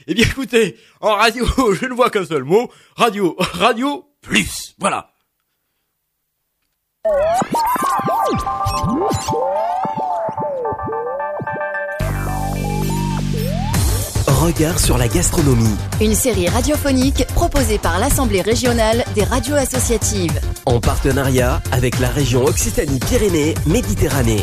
Eh bien écoutez, en radio, je ne vois qu'un seul mot, radio plus, voilà. Regard sur la gastronomie. Une série radiophonique proposée par l'Assemblée régionale des radios associatives. En partenariat avec la région Occitanie-Pyrénées-Méditerranée.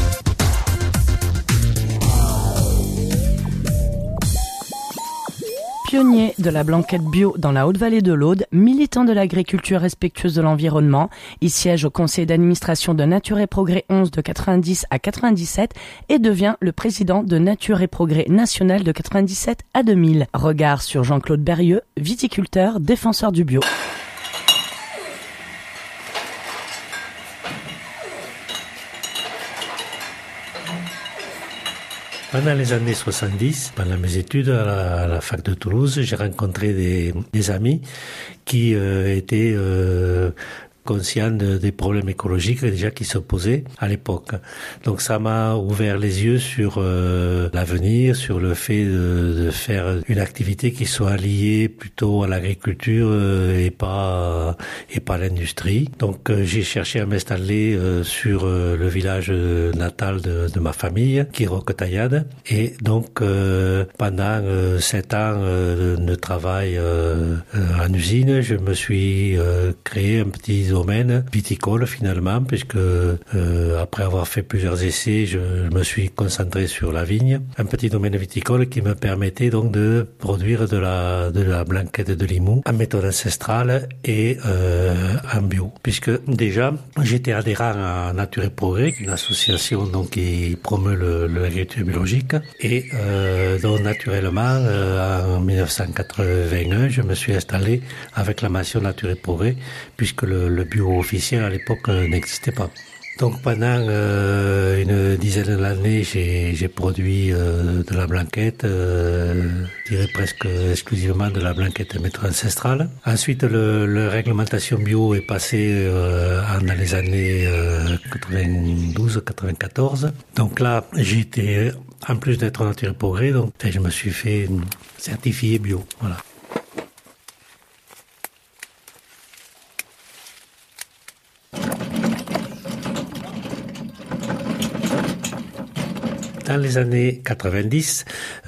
Pionnier de la blanquette bio dans la Haute-Vallée de l'Aude, militant de l'agriculture respectueuse de l'environnement, il siège au conseil d'administration de Nature et Progrès 11 de 90 à 97 et devient le président de Nature et Progrès national de 97 à 2000. Regard sur Jean-Claude Berrieux, viticulteur, défenseur du bio. Pendant les années 70, pendant mes études à la fac de Toulouse, j'ai rencontré des amis qui étaient conscients des problèmes écologiques déjà qui se posaient à l'époque. Donc ça m'a ouvert les yeux sur l'avenir, sur le fait de faire une activité qui soit liée plutôt à l'agriculture et pas à l'industrie. Donc j'ai cherché à m'installer sur le village natal de ma famille, qui est Roquetaillade. Et donc pendant 7 ans de travail en usine, je me suis créé un petit domaine viticole finalement, puisque après avoir fait plusieurs essais, je me suis concentré sur la vigne. Un petit domaine viticole qui me permettait donc de produire de la blanquette de Limoux en méthode ancestrale et en bio. Puisque déjà, j'étais adhérent à Nature et Progrès, une association donc qui promeut l'agriculture biologique. Et donc naturellement, en 1981, je me suis installé avec la mention Nature et Progrès, puisque le bio officiel à l'époque n'existait pas. Donc pendant une dizaine d'années, j'ai produit de la blanquette, je dirais presque exclusivement de la blanquette méthode ancestrale. Ensuite, la réglementation bio est passée dans les années 92-94. Donc là, j'étais, en plus d'être Nature et Progrès, donc je me suis fait certifié bio. Voilà. Dans les années 90,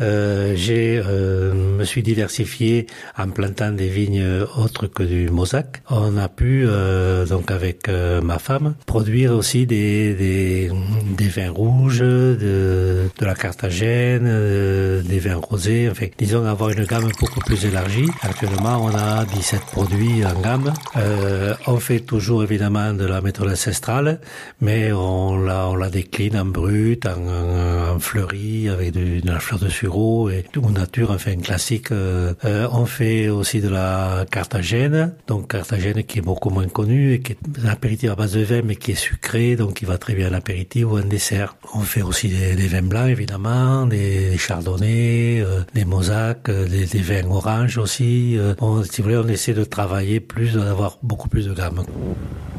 me suis diversifié en plantant des vignes autres que du Mauzac. On a pu, donc avec ma femme, produire aussi des vins rouges, de la Carthagène, des vins rosés, enfin, disons avoir une gamme beaucoup plus élargie. Actuellement, on a 17 produits en gamme. On fait toujours évidemment de la méthode ancestrale, mais on la décline en brut, en fleuri, avec de la fleur de sureau et ou nature, enfin classique. On fait aussi de la Carthagène, donc Carthagène qui est beaucoup moins connue et qui est un apéritif à base de vin mais qui est sucré, donc qui va très bien en apéritif ou en dessert. On fait aussi des vins blancs évidemment, des chardonnays, des Mauzac, des vins oranges aussi. Si vous voulez, on essaie de travailler plus, d'avoir beaucoup plus de gamme.